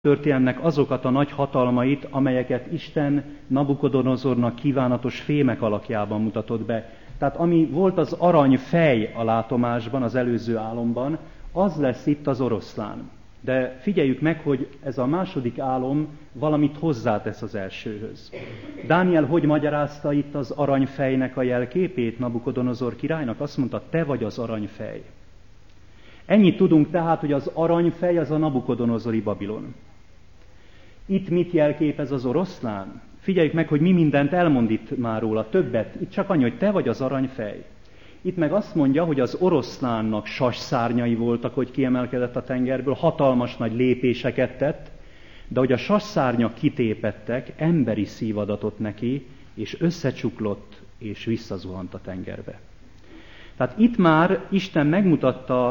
történelmnek azokat a nagy hatalmait, amelyeket Isten Nabukodonozornak kívánatos fémek alakjában mutatott be. Tehát ami volt az aranyfej a látomásban, az előző álomban, az lesz itt az oroszlán. De figyeljük meg, hogy ez a második álom valamit hozzátesz az elsőhöz. Dániel hogy magyarázta itt az aranyfejnek a jelképét Nabukodonozor királynak? Azt mondta, te vagy az aranyfej. Ennyit tudunk tehát, hogy az aranyfej az a nabukodonozori Babilon. Itt mit jelképez az oroszlán? Figyeljük meg, hogy mi mindent elmond itt már róla, többet. Itt csak annyi, hogy te vagy az aranyfej. Itt meg azt mondja, hogy az oroszlánnak sasszárnyai voltak, hogy kiemelkedett a tengerből, hatalmas nagy lépéseket tett, de hogy a sasszárnyak kitépettek, emberi szív adatott neki, és összecsuklott, és visszazuhant a tengerbe. Tehát itt már Isten megmutatta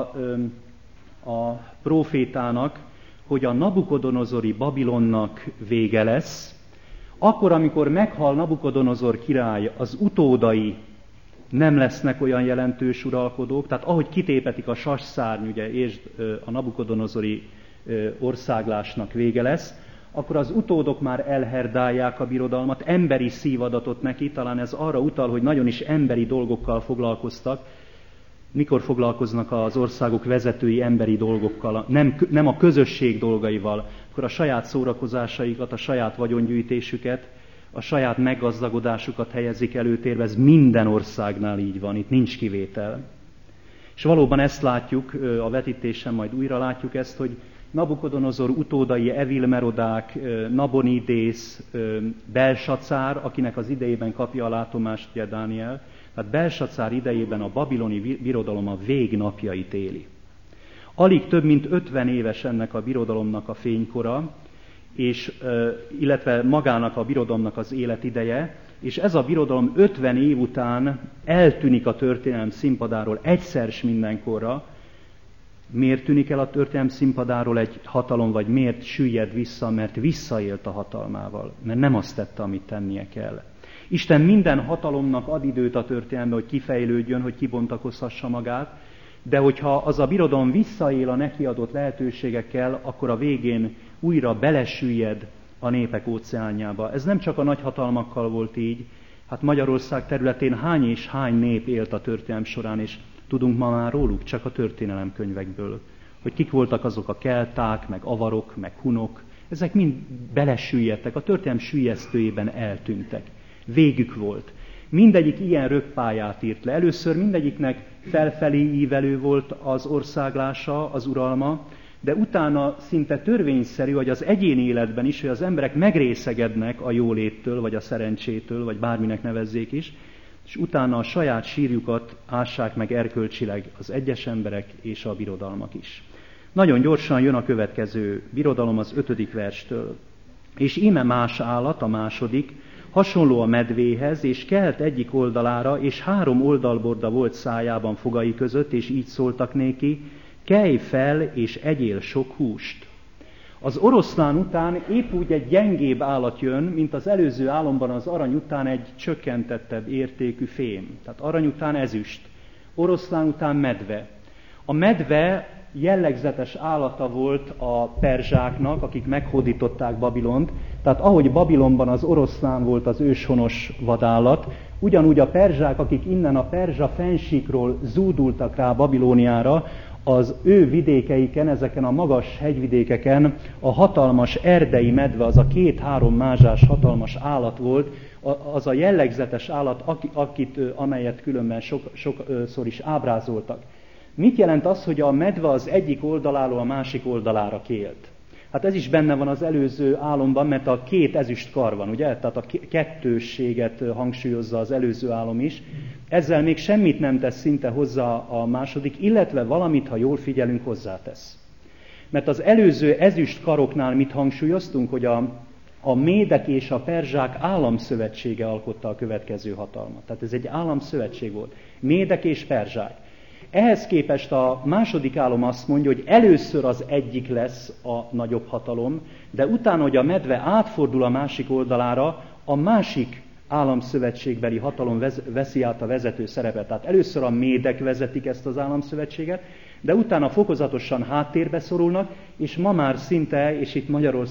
a prófétának, hogy a nabukodonozori Babilonnak vége lesz, akkor, amikor meghal Nabukodonozor király, az utódai nem lesznek olyan jelentős uralkodók, tehát ahogy kitépetik a sasszárny, ugye, és a nabukodonozori országlásnak vége lesz, akkor az utódok már elherdálják a birodalmat, emberi szív adatot neki, talán ez arra utal, hogy nagyon is emberi dolgokkal foglalkoztak. Mikor foglalkoznak az országok vezetői emberi dolgokkal, nem a közösség dolgaival, akkor a saját szórakozásaikat, a saját vagyongyűjtésüket, a saját meggazdagodásukat helyezik előtérbe, ez minden országnál így van, itt nincs kivétel. És valóban ezt látjuk, a vetítésen majd újra látjuk ezt, hogy Nabukodonozor utódai, Evil-Merodák, Nabonidész, Belsacár, akinek az idejében kapja a látomást ugye Dániel, tehát Belsacár idejében a babiloni birodalom a végnapjait éli. Alig több mint 50 éves ennek a birodalomnak a fénykora, illetve magának a birodalomnak az életideje, és ez a birodalom 50 év után eltűnik a történelem színpadáról egyszer s mindenkorra. Miért tűnik el a történelem színpadáról egy hatalom, vagy miért süllyed vissza? Mert visszaélt a hatalmával, mert nem azt tette, amit tennie kell. Isten minden hatalomnak ad időt a történelembe, hogy kifejlődjön, hogy kibontakozhassa magát, de hogyha az a birodalom visszaél a neki adott lehetőségekkel, akkor a végén újra belesüllyed a népek óceánjába. Ez nem csak a nagy hatalmakkal volt így, hát Magyarország területén hány és hány nép élt a történelem során, és tudunk ma már róluk, csak a történelemkönyvekből, hogy kik voltak azok a kelták, meg avarok, meg hunok, ezek mind belesüllyedtek, a történelem süllyesztőjében eltűntek. Végük volt. Mindegyik ilyen rögpályát írt le. Először mindegyiknek felfelé ívelő volt az országlása, az uralma, de utána szinte törvényszerű, hogy az egyéni életben is, hogy az emberek megrészegednek a jóléttől, vagy a szerencsétől, vagy bárminek nevezzék is, és utána a saját sírjukat ássák meg erkölcsileg az egyes emberek és a birodalmak is. Nagyon gyorsan jön a következő birodalom az 5. verstől. És íme más állat, a második, hasonló a medvéhez, és kelt egyik oldalára, és 3 oldalborda volt szájában fogai között, és így szóltak néki, kelj fel, és egyél sok húst. Az oroszlán után épp úgy egy gyengébb állat jön, mint az előző álomban az arany után egy csökkentettebb értékű fém. Tehát arany után ezüst, oroszlán után medve. A medve jellegzetes állata volt a perzsáknak, akik meghódították Babilont. Tehát ahogy Babilonban az oroszlán volt az őshonos vadállat, ugyanúgy a perzsák, akik innen a perzsa fennsíkról zúdultak rá Babilóniára, az ő vidékeiken, ezeken a magas hegyvidékeken a hatalmas erdei medve, az a 2-3 mázsás hatalmas állat volt, az a jellegzetes állat, amelyet különben sokszor is ábrázoltak. Mit jelent az, hogy a medve az egyik oldaláról a másik oldalára kélt? Hát ez is benne van az előző álomban, mert a 2 ezüst kar van, ugye? Tehát a kettősséget hangsúlyozza az előző álom is. Ezzel még semmit nem tesz szinte hozzá a második, illetve valamit, ha jól figyelünk, hozzátesz. Mert az előző ezüst karoknál mit hangsúlyoztunk, hogy a médek és a perzsák államszövetsége alkotta a következő hatalmat. Tehát ez egy államszövetség volt. Médek és perzsák. Ehhez képest a második álom azt mondja, hogy először az egyik lesz a nagyobb hatalom, de utána, hogy a medve átfordul a másik oldalára, a másik államszövetségbeli hatalom veszi át a vezető szerepet. Tehát először a médek vezetik ezt az államszövetséget, de utána fokozatosan háttérbe szorulnak, és ma már szinte, és itt Magyarországon